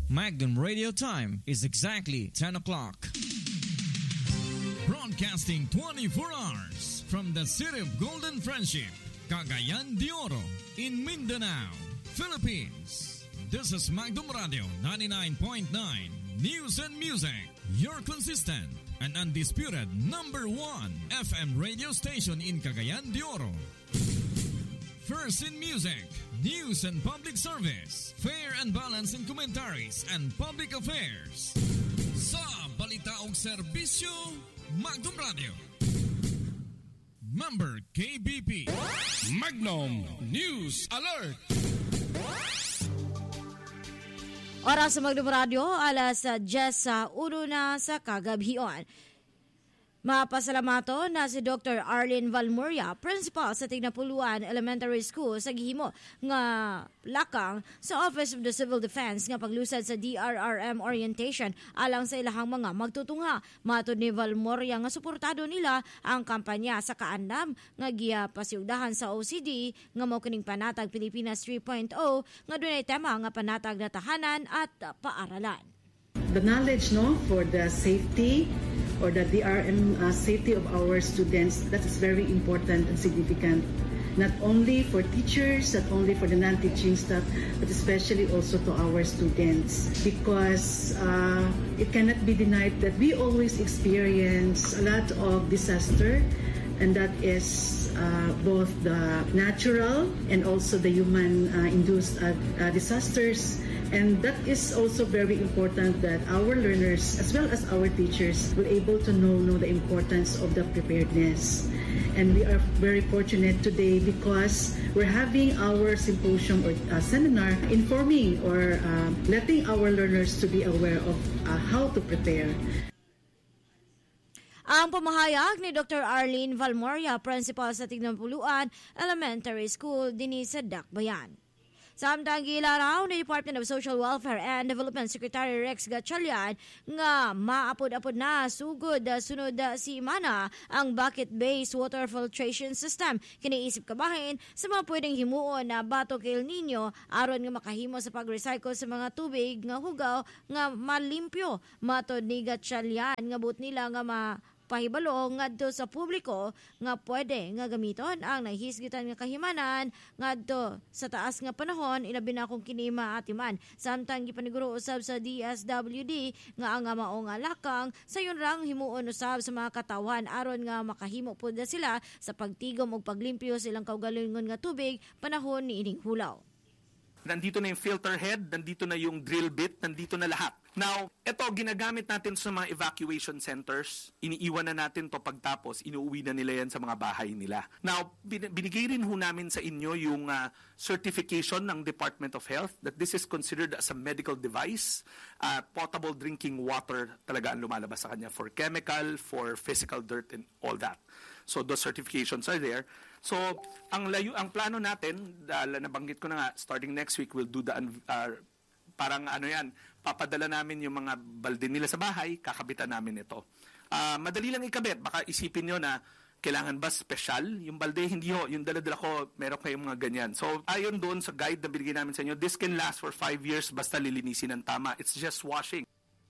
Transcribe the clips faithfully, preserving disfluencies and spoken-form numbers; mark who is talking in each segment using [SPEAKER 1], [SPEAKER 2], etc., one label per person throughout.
[SPEAKER 1] Magnum Radio time is exactly ten o'clock. Broadcasting twenty-four hours from the city of Golden Friendship, Cagayan de Oro, in Mindanao, Philippines. This is Magnum Radio ninety-nine point nine News and Music, your consistent and undisputed number one F M radio station in Cagayan de Oro. First in music, news and public service, fair and balanced in commentaries and public affairs. Sa balita og serbisyo, Magnum Radio. Member K B P.
[SPEAKER 2] Magnum News Alert.
[SPEAKER 3] Oras sa Magnum Radio, alas diyes sa uno na sa kagabion. Mapasalamato na si Doctor Arlene Valmoria, principal sa Tignapuluan Elementary School sa gihimo nga lakang sa Office of the Civil Defense nga paglusad sa D R R M orientation alang sa ilahang mga magtutungha. Matod ni Valmoria nga suportado nila ang kampanya sa kaandam nga giyapasiugdahan sa O C D nga mao kining panatag Pilipinas three point oh nga dunay tema nga panatag na tahanan at paaralan.
[SPEAKER 4] The knowledge no for the safety or the D R M uh, safety of our students, that is very important and significant, not only for teachers, not only for the non-teaching staff, but especially also to our students, because uh, it cannot be denied that we always experience a lot of disaster, and that is uh, both the natural and also the human-induced uh, uh, disasters. And that is also very important that our learners as well as our teachers will able to know, know the importance of the preparedness. And we are very fortunate today because we're having our symposium or uh, seminar informing or uh, letting our learners to be aware of uh, how to prepare.
[SPEAKER 3] Ang pamahayag ni Doctor Arlene Valmoria, principal sa Tignapuluan Elementary School dinhi sa Dakbayan. Samtang gilaraw ni Department of Social Welfare and Development Secretary Rex Gatchalian nga maapod-apod na sugod sunod si Imana ang bucket-based water filtration system. Kiniisip kabahin sa mga pwedeng himuon na batok El Nino aron nga makahimo sa pag-recycle sa mga tubig nga hugaw nga malimpyo. Matod ni Gatchalian nga buot nila nga ma pahibalo ngadto sa publiko nga pwede nga gamiton ang nahisgitan nga kahimanan ngadto sa taas nga panahon ilabi na kung kini maatiman. Samtang gipaniguro usab sa D S W D nga ang mao nga lakang sayon rang himuon usab sa mga katawan aron nga makahimo pud sila sa pagtigom ug paglimpyo silang kaugalingon nga tubig panahon ni ining hulaw.
[SPEAKER 5] Nandito na yung filter head, nandito na yung drill bit, nandito na lahat. Now, ito ginagamit natin sa mga evacuation centers. Iniiwan na natin to pagtapos, inuuwi na nila yan sa mga bahay nila. Now, binigay rin ho namin sa inyo yung uh, certification ng Department of Health that this is considered as a medical device. Uh, potable drinking water talaga ang lumalabas sa kanya for chemical, for physical dirt and all that. So those certifications are there. So ang layo, ang plano natin, dahil nabanggit ko na nga, starting next week we'll do the uh, parang ano yan, papadala namin yung mga balde nila sa bahay, kakabitan namin ito. Uh, madali lang ikabit, baka isipin nyo na kailangan ba special yung balde? Hindi ho, yung dala-dala ko, meron kayong mga ganyan. So ayon doon sa guide na binigay namin sa inyo, this can last for five years basta lilinisin ng tama. It's just washing.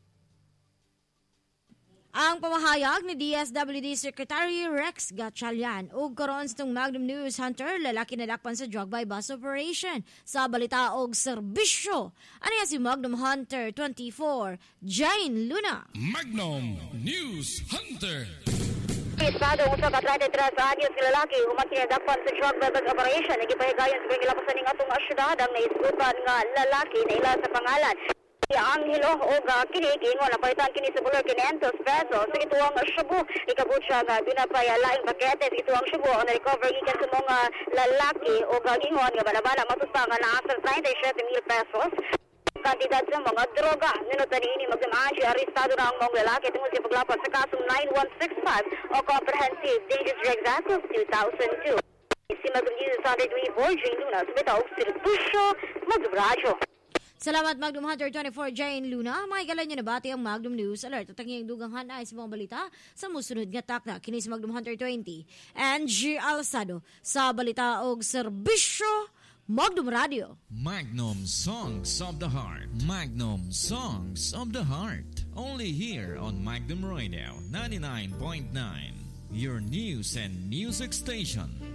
[SPEAKER 3] Ang pamahayag ni D S W D Secretary Rex Gatchalian ug karon sa itong Magnum News Hunter, lalaki na lakpan sa drug by bus operation sa balita og serbisyo. Ano yan si Magnum Hunter twenty-four, Jane Luna.
[SPEAKER 2] Magnum News Hunter.
[SPEAKER 6] Estado usa ka thirty-three anyos nga lalaki human kinadapan sa drug by bus operation. Nagipahigayon sa gilapasan ning atong asyudad ang naisgutan nga lalaki na ila sa pangalan Angelo Oga kini gingon na palitan kini sa buler quinientos pesos sa ituang Cebu. Ikabot siya nga pinapaya laing pakete sa ituang Cebu na recover gikan sa mga lalaki o gingon nga balabala matusta nga naasar ninety-seven mil pesos kantidad sa mga droga. Ninutan ini magdamaan siya arestado na ang mga lalaki tungkol sa paglapas sa kasong nine one six five o Comprehensive Dangerous Drugs Act of two thousand two. Si Magnum News Hunter twenty-four, Jane Luna, sa bitaw Sirtusyo, Magnum Radio.
[SPEAKER 3] Salamat Magnum Hunter twenty-four, Jane Luna. Makikalan nyo na bati ang Magnum News Alert. At ang iyong dugang hanay sa mga balita sa musunod nga takna. Kini si Magnum Hunter twenty. Angie Alsado sa balita og serbisyo Magnum Radio.
[SPEAKER 1] Magnum Songs of the Heart. Magnum Songs of the Heart. Only here on Magnum Radio ninety-nine point nine. Your news and music station.